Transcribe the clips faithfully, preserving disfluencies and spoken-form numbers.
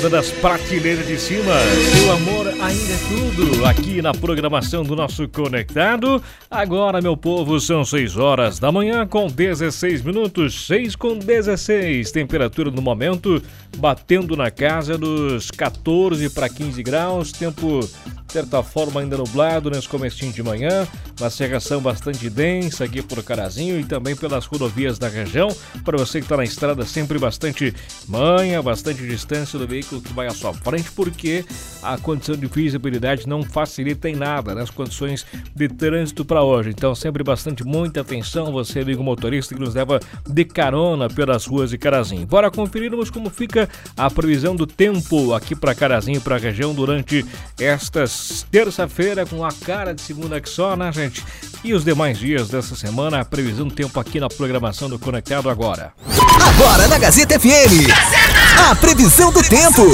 moda das prateleiras de cima. Seu amor ainda é tudo. Aqui na programação do nosso Conectado. Agora, meu povo, são seis horas da manhã com dezesseis minutos. seis com dezesseis. Temperatura no momento batendo na casa dos quatorze para quinze graus. Tempo, de certa forma, ainda nublado nesse comecinho de manhã. Uma cerração bastante densa aqui por Carazinho e também pelas rodovias da região. Para você que está na estrada, sempre bastante manha, bastante distância do veículo que vai à sua frente, porque a condição de visibilidade não facilita em nada nas condições de trânsito para hoje. Então, sempre bastante, muita atenção, você, amigo motorista, que nos leva de carona pelas ruas de Carazinho. Bora conferirmos como fica a previsão do tempo aqui para Carazinho e para a região durante esta terça-feira, com a cara de segunda que só, né, gente? E os demais dias dessa semana, a previsão do tempo aqui na programação do Conectado agora. Agora na Gazeta F M, a previsão do tempo.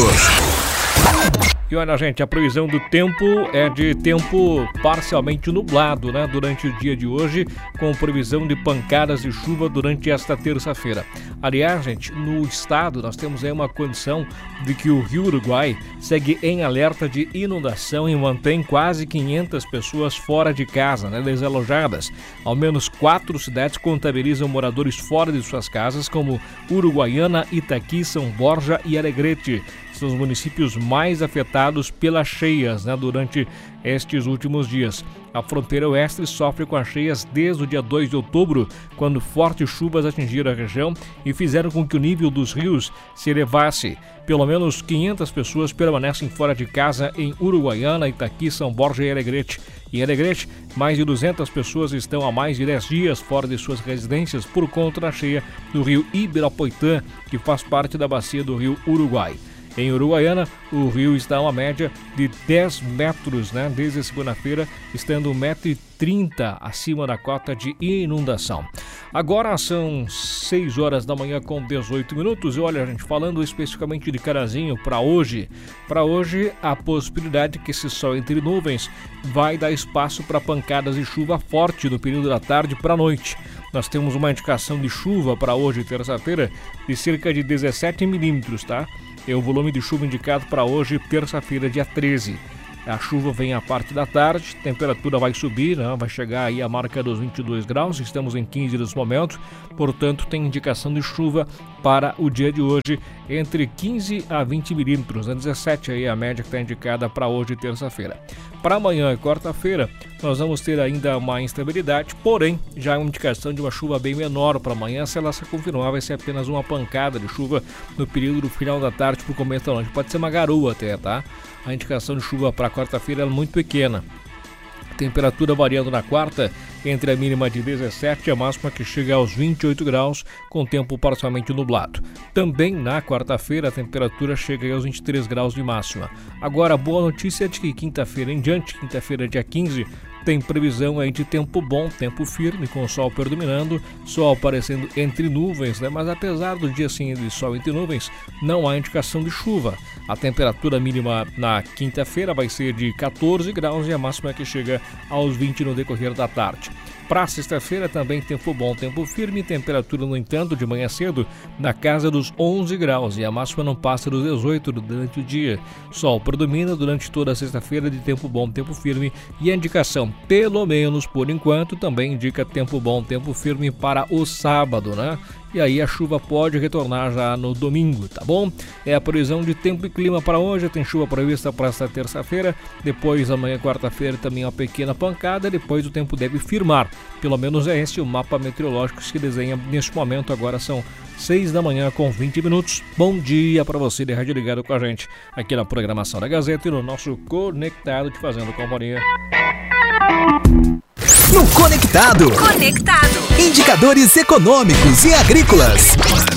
E olha, gente, a previsão do tempo é de tempo parcialmente nublado, né, durante o dia de hoje, com previsão de pancadas de chuva durante esta terça-feira. Aliás, gente, no estado nós temos aí uma condição de que o Rio Uruguai segue em alerta de inundação e mantém quase quinhentas pessoas fora de casa, né, desalojadas. Ao menos quatro cidades contabilizam moradores fora de suas casas, como Uruguaiana, Itaqui, São Borja e Alegrete. São os municípios mais afetados pelas cheias, né, durante estes últimos dias. A fronteira oeste sofre com as cheias desde o dia dois de outubro, quando fortes chuvas atingiram a região e fizeram com que o nível dos rios se elevasse. Pelo menos quinhentas pessoas permanecem fora de casa em Uruguaiana, Itaqui, São Borja e Alegrete. Em Alegrete, mais de duzentas pessoas estão há mais de dez dias fora de suas residências por conta da cheia do rio Ibirapoitã, que faz parte da bacia do rio Uruguai. Em Uruguaiana, o rio está a uma média de dez metros, né, desde segunda-feira, estando um metro e trinta acima da cota de inundação. Agora são seis horas da manhã com dezoito minutos. E olha, gente, falando especificamente de Carazinho para hoje, para hoje a possibilidade que esse sol entre nuvens vai dar espaço para pancadas de chuva forte no período da tarde para a noite. Nós temos uma indicação de chuva para hoje, terça-feira, de cerca de dezessete milímetros, tá? É o volume de chuva indicado para hoje, terça-feira, dia treze. A chuva vem à parte da tarde, temperatura vai subir, né? Vai chegar aí a marca dos vinte e dois graus, estamos em quinze nesse momento, portanto tem indicação de chuva para o dia de hoje entre quinze a vinte milímetros, né? dezessete aí a média que está indicada para hoje, terça-feira. Para amanhã, quarta-feira, nós vamos ter ainda uma instabilidade, porém já é uma indicação de uma chuva bem menor para amanhã. Se ela se confirmar, vai ser apenas uma pancada de chuva no período do final da tarde para o começo da noite. Pode ser uma garoa até, tá? A indicação de chuva para quarta-feira é muito pequena. Temperatura variando na quarta entre a mínima de dezessete e a máxima que chega aos vinte e oito graus, com tempo parcialmente nublado. Também na quarta-feira a temperatura chega aos vinte e três graus de máxima. Agora, a boa notícia é de que quinta-feira em diante, quinta-feira dia quinze, tem previsão aí de tempo bom, tempo firme, com o sol predominando, sol aparecendo entre nuvens, né? Mas apesar do dia sim de sol entre nuvens, não há indicação de chuva. A temperatura mínima na quinta-feira vai ser de quatorze graus e a máxima que chega aos vinte no decorrer da tarde. Para sexta-feira também tempo bom, tempo firme, temperatura, no entanto, de manhã cedo na casa dos onze graus e a máxima não passa dos dezoito durante o dia. Sol predomina durante toda a sexta-feira de tempo bom, tempo firme e a indicação, pelo menos por enquanto, também indica tempo bom, tempo firme para o sábado, né? E aí a chuva pode retornar já no domingo, tá bom? É a previsão de tempo e clima para hoje. Tem chuva prevista para esta terça-feira. Depois, amanhã, quarta-feira, também uma pequena pancada. Depois o tempo deve firmar. Pelo menos é esse o mapa meteorológico que se desenha neste momento. Agora são seis da manhã com vinte minutos. Bom dia para você de rádio ligado com a gente aqui na programação da Gazeta e no nosso Conectado, te fazendo companhia. No Conectado. Conectado. Indicadores econômicos e agrícolas.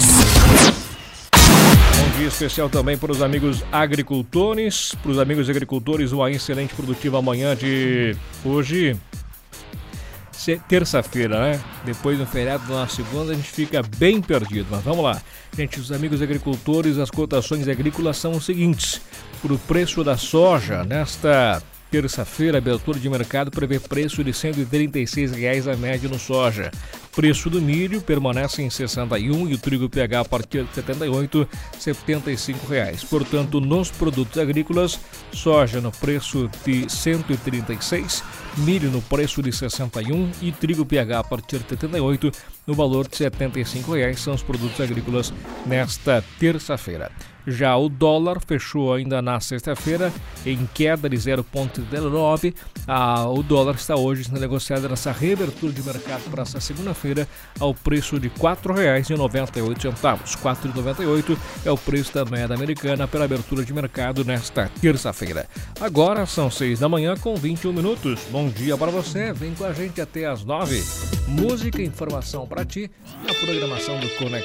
Bom dia especial também para os amigos agricultores. Para os amigos agricultores, uma excelente produtiva manhã de hoje, terça-feira, né? Depois do feriado na segunda a gente fica bem perdido, mas vamos lá. Gente, os amigos agricultores, as cotações agrícolas são os seguintes. Para o preço da soja, nesta terça-feira, a abertura de mercado prevê preço de cento e trinta e seis reais a média no soja. Preço do milho permanece em sessenta e um e o trigo P H a partir de setenta e oito, setenta e cinco reais. Portanto, nos produtos agrícolas, soja no preço de cento e trinta e seis, milho no preço de sessenta e um e trigo P H a partir de setenta e oito no valor de setenta e cinco reais. São os produtos agrícolas nesta terça-feira. Já o dólar fechou ainda na sexta-feira em queda de zero vírgula dezenove. Ah, o dólar está hoje sendo negociado nessa reabertura de mercado para essa segunda-feira ao preço de quatro reais e noventa e oito centavos. quatro reais e noventa e oito centavos é o preço da moeda americana pela abertura de mercado nesta terça-feira. Agora são seis da manhã com vinte e um minutos. Bom dia para você. Vem com a gente até às nove. Música e informação para ti na programação do Conexão.